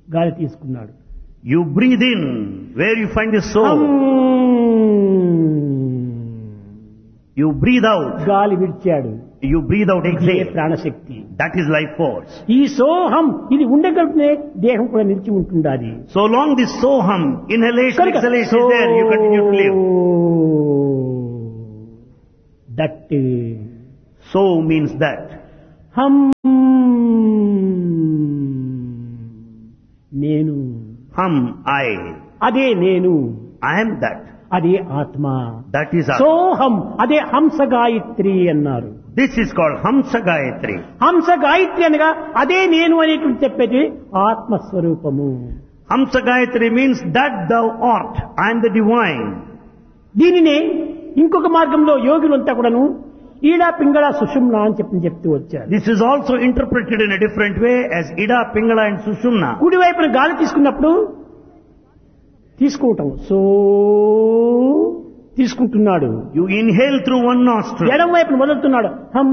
గాలి తీసుకున్నాడు. You breathe in where you find the soul. You breathe out. గాలి విడిచాడు. You breathe out, ఇదే exhale. ప్రాణశక్తి. That is life force. ఈ సోహం ఇది ఉండగలిగితే దేహం కూడా నిలిచి ఉంటుండాలి. So long this soham, inhalation, కనుక exhalation is there, you continue to live. That So means that. హం నేను, Hum, I. అదే నేను, I am that. అదే ఆత్మ. That is Atma. సోహం అదే హంస గాయత్రి అన్నారు. This is called Hamsa Gayatri. హంస గాయత్రి అనగా అదే నేను అనేటువంటి చెప్పేది ఆత్మస్వరూపము. Hamsa Gayatri means that thou art. I am the divine. దీనినే ఇంకొక మార్గంలో యోగులంతా కూడాను ఈడా పింగళ సుషుమ్న అని చెప్తూ వచ్చారు. This is also interpreted in a different way as Ida, Pingala and Sushumna. కుడివైపున గాలి తీసుకున్నప్పుడు తీసుకోవటం సో తీసుకుంటున్నాడు. You inhale through one nostril. ఎడం వైపున వదులుతున్నాడు. హమ్.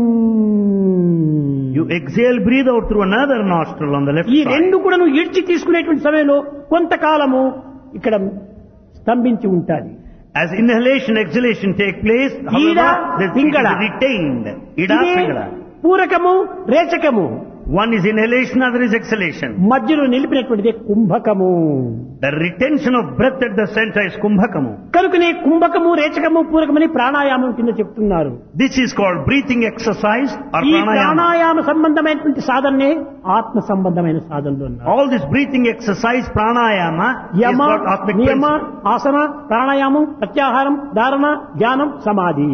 You exhale, breathe out through another nostril on the left ఈ side. రెండు కూడా నువ్వు ఇడ్చి తీసుకునేటువంటి సమయంలో కొంతకాలము ఇక్కడ స్తంభించి ఉంటాది. As inhalation, exhalation take place, Ida, however, it Pingala. is retained. Ida, ఇదే Pingala. పూరకము రేచకము One is inhalation, other is exhalation. మధ్యలో నిలిపినటువంటిది కుంభకము. The retention of breath at the center is kumbhakamu. కనుకనే కుంభకము రేచకము పూరకమని ప్రాణాయామం కింద చెప్తున్నారు. This is called breathing exercise or ఈ pranayama. Pranayama సంబంధమైనటువంటి సాధననే ఆత్మ సంబంధమైన సాధనలు అన్నారు. All this breathing exercise, pranayama, Yama, is what Atmic నియమ, principle. ఆసన, ప్రాణాయామం, ప్రత్యాహారం, ధారణ, ధ్యానం, సమాధి.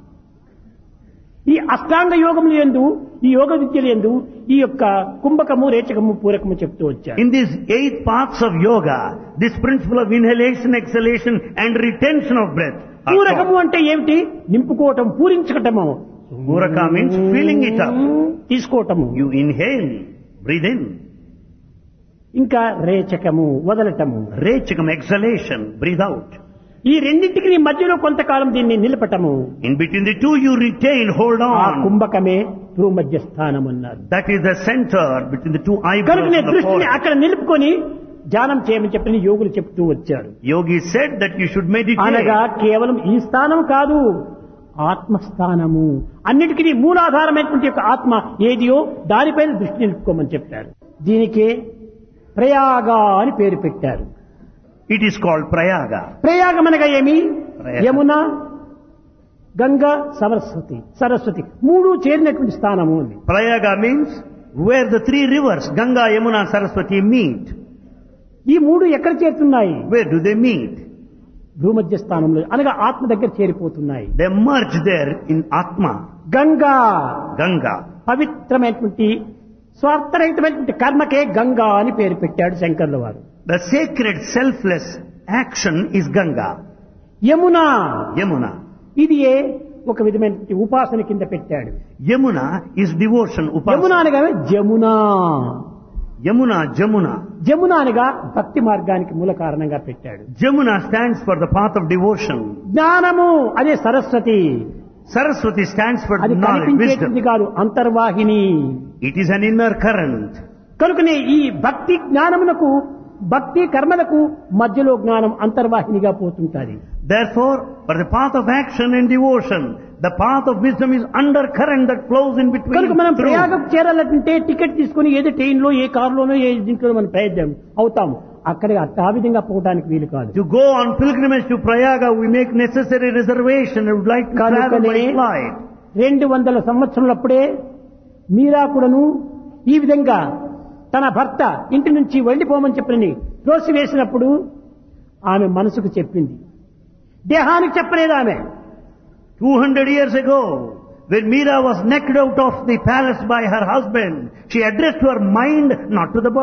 ఈ అష్టాంగ యోగములు యందు, ఈ యోగ విద్యలు యందు ఈ యొక్క కుంభకము రేచకము పూరకము చెప్తూ వచ్చారు. In these 8 paths of yoga, this principle of inhalation, exhalation and retention of breath are పూరకము taught. అంటే ఏమిటి? నింపుకోవటం, పూరించటము. Puraka means filling it up. తీసుకోవటము. You inhale, breathe in. ఇంకా రేచకము, వదలటము. Rechakam, exhalation, breathe out. ఈ రెండింటికి నీ మధ్యలో కొంతకాలం దీన్ని నిలపటము. In between the two you retain, hold ఆ on. కుంభకమే భూమధ్య స్థానం అన్నారు. That is the center between the two eyebrows కనుకనే of the దృష్టిని forehead. అక్కడ నిలుపుకొని ధ్యానం చేయమని చెప్పని యోగులు చెప్తూ వచ్చారు. Yogi said that you should meditate. అనగా కేవలం ఈ స్థానం కాదు, ఆత్మస్థానము. అన్నిటికీ మూలాధారమైనటువంటి యొక్క ఆత్మ ఏదియో దానిపైన దృష్టి నిలుపుకోమని చెప్పారు. దీనికే ప్రయాగ అని పేరు పెట్టారు. It is called Prayaga. ప్రయాగం అనగా ఏమి? ప్రయాగ. యమున, గంగా, సరస్వతి మూడు చేరినటువంటి స్థానము అని. Prayaga means where the 3 rivers, Ganga, Yamuna, Saraswati meet. ఈ మూడు ఎక్కడ చేరుతున్నాయి? Where do they meet? భూమధ్య స్థానంలో అనగా ఆత్మ దగ్గర చేరిపోతున్నాయి. They merge there in Atma. Ganga Ganga. పవిత్రమైనటువంటి స్వార్థరహితమైనటువంటి కర్మకే గంగా అని పేరు పెట్టాడు శంకర్ల వారు. The sacred selfless action is Ganga. Yamuna Yamuna. ఇది ఒక విధమైన ఉపాసన కింద పెట్టాడు. Yamuna is devotion. Yamuna Upasana. అనగా జమున. Yamuna, Jamuna. జమున అనగా భక్తి మార్గానికి మూల కారణంగా పెట్టాడు. Jamuna stands for the path of devotion. జ్ఞానము అదే సరస్వతి. Saraswati stands for అది knowledge, కనిపించేది wisdom. కాదు, అంతర్వాహిని. It is an inner current. కనుకనే ఈ భక్తి జ్ఞానమునకు, భక్తి కర్మలకు మధ్యలో జ్ఞానం అంతర్వాహినిగా పోతుంటాది. Therefore, for the path of action and devotion, the path of wisdom is undercurrent that flows in between. కనుక మనం through. ప్రయాగం చేరాలంటే టికెట్ తీసుకుని ఏదో ట్రైన్ లో, ఏ కారులోనో, ఏ దీంట్లో మనం ప్రయత్నం అవుతాము. అక్కడ ఆ విధంగా పోవడానికి వీలు కాదు. To go on pilgrimage to Prayaga, we make necessary reservation and would like to travel by flight. 200 సంవత్సరాలప్పుడే మీరా కూడాను ఈ విధంగా తన భర్త ఇంటి నుంచి వెళ్ళిపోమని చెప్పని త్రోసివేసినప్పుడు ఆమె మనసుకు చెప్పింది, దేహానికి చెప్పలేదు ఆమె. 200 years ago, when Meera was knocked out of the palace by her husband, she addressed to her mind, not to the body.